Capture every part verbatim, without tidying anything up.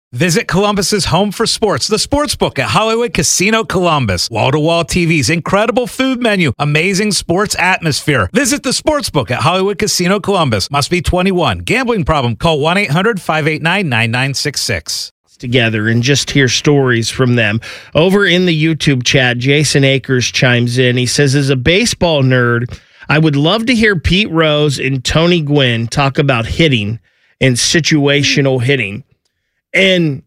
Visit Columbus's home for sports, the Sportsbook at Hollywood Casino Columbus. Wall-to-wall T Vs, incredible food menu, amazing sports atmosphere. Visit the Sportsbook at Hollywood Casino Columbus. Must be twenty-one. Gambling problem? Call one eight hundred five eight nine nine nine six six. Together and just hear stories from them. Over in the YouTube chat, Jason Akers chimes in. He says, as a baseball nerd, I would love to hear Pete Rose and Tony Gwynn talk about hitting and situational hitting. And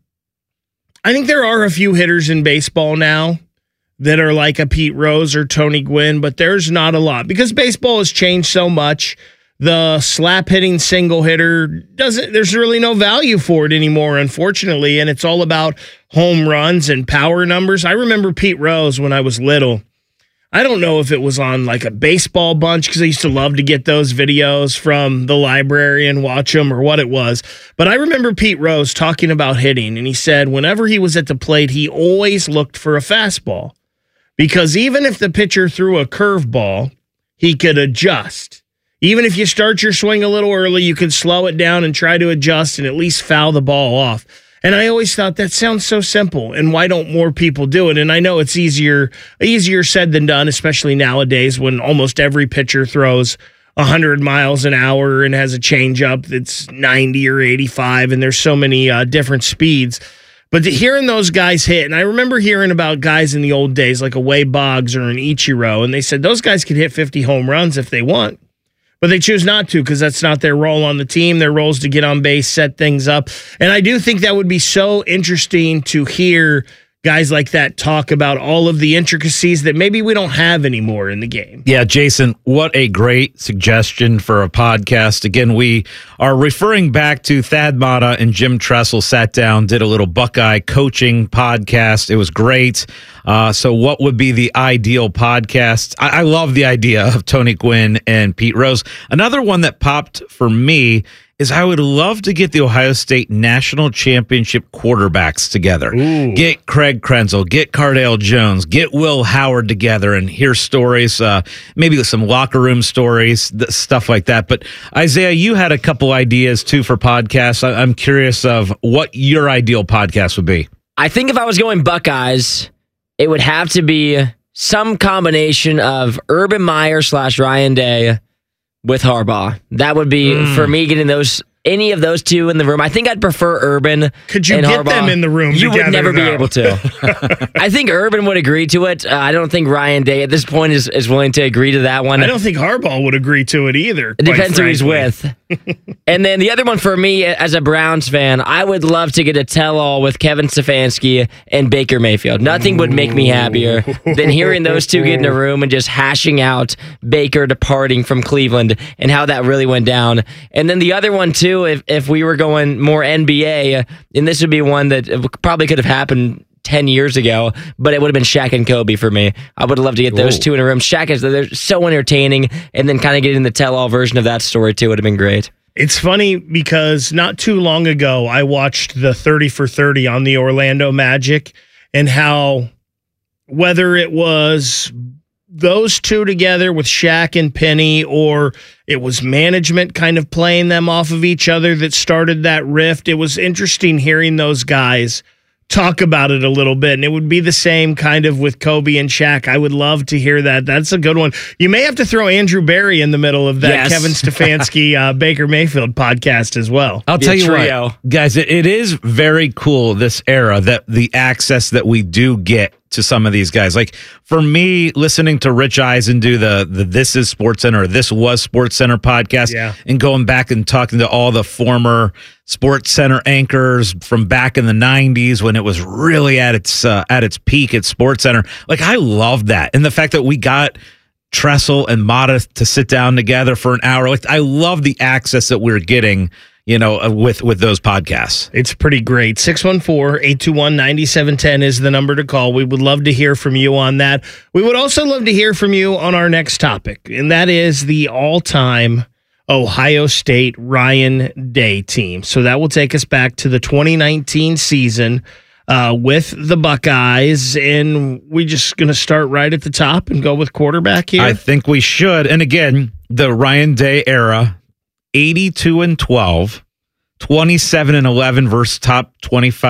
I think there are a few hitters in baseball now that are like a Pete Rose or Tony Gwynn, but there's not a lot because baseball has changed so much. The slap hitting single hitter doesn't, there's really no value for it anymore, unfortunately. And it's all about home runs and power numbers. I remember Pete Rose when I was little. I don't know if it was on like a baseball bunch because I used to love to get those videos from the library and watch them or what it was. But I remember Pete Rose talking about hitting, and he said whenever he was at the plate, he always looked for a fastball because even if the pitcher threw a curveball, he could adjust. Even if you start your swing a little early, you could slow it down and try to adjust and at least foul the ball off. And I always thought that sounds so simple, and why don't more people do it? And I know it's easier easier said than done, especially nowadays when almost every pitcher throws one hundred miles an hour and has a changeup that's ninety or eighty-five, and there's so many uh, different speeds. But hearing those guys hit, and I remember hearing about guys in the old days like a Wade Boggs or an Ichiro, and they said those guys could hit fifty home runs if they want. But they choose not to because that's not their role on the team. Their role is to get on base, set things up. And I do think that would be so interesting to hear guys like that talk about all of the intricacies that maybe we don't have anymore in the game. Yeah, Jason, what a great suggestion for a podcast. Again, we are referring back to Thad Matta and Jim Tressel sat down, did a little Buckeye coaching podcast. It was great. Uh, so what would be the ideal podcast? I, I love the idea of Tony Gwynn and Pete Rose. Another one that popped for me is I would love to get the Ohio State National Championship quarterbacks together. Ooh. Get Craig Krenzel, get Cardale Jones, get Will Howard together and hear stories, uh, maybe some locker room stories, th- stuff like that. But Isaiah, you had a couple ideas too for podcasts. I- I'm curious of what your ideal podcast would be. I think if I was going Buckeyes, it would have to be some combination of Urban Meyer slash Ryan Day with Harbaugh. That would be, mm. for me, getting those any of those two in the room. I think I'd prefer Urban. Could you and get Harbaugh. them in the room You together, would never though? be able to. I think Urban would agree to it. Uh, I don't think Ryan Day at this point is, is willing to agree to that one. I don't think Harbaugh would agree to it either. It depends who he's frankly. with. And then the other one for me, as a Browns fan, I would love to get a tell-all with Kevin Stefanski and Baker Mayfield. Nothing would make me happier than hearing those two get in a room and just hashing out Baker departing from Cleveland and how that really went down. And then the other one, too, if, if we were going more N B A, and this would be one that probably could have happened ten years ago, but it would have been Shaq and Kobe for me. I would love to get those Ooh. two in a room. Shaq is they're so entertaining, and then kind of getting the tell-all version of that story, too, would have been great. It's funny because not too long ago, I watched the thirty for thirty on the Orlando Magic and how whether it was those two together with Shaq and Penny, or it was management kind of playing them off of each other that started that rift. It was interesting hearing those guys talk about it a little bit, and it would be the same kind of with Kobe and Shaq. I would love to hear that. That's a good one. You may have to throw Andrew Barry in the middle of that yes. Kevin Stefanski, uh, Baker Mayfield podcast as well. I'll Be tell a you trio. what, guys, it, it is very cool, this era, that the access that we do get to some of these guys. Like for me, listening to Rich Eisen do the, the This Is Sports Center, or This Was Sports Center podcast, yeah. and going back and talking to all the former Sports Center anchors from back in the nineties when it was really at its uh, at its peak at Sports Center. Like I love that. And the fact that we got Tressel and Matta to sit down together for an hour. Like I love the access that we're getting, you know, with, with those podcasts. It's pretty great. six one four, eight two one, nine seven one zero is the number to call. We would love to hear from you on that. We would also love to hear from you on our next topic, and that is the all-time Ohio State Ryan Day team. So that will take us back to the twenty nineteen season uh, with the Buckeyes, and we're just going to start right at the top and go with quarterback here. I think we should. And again, the Ryan Day era, eighty-two and twelve, twenty-seven and eleven versus top twenty-five